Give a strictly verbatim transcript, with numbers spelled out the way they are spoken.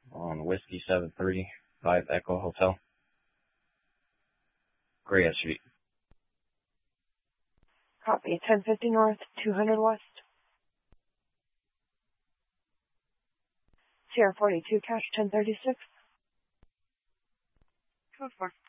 on Whiskey seven three five Echo Hotel. Gray Street. Copy. ten fifty North, two hundred West. Sierra forty-two, cash ten thirty-six. Code four.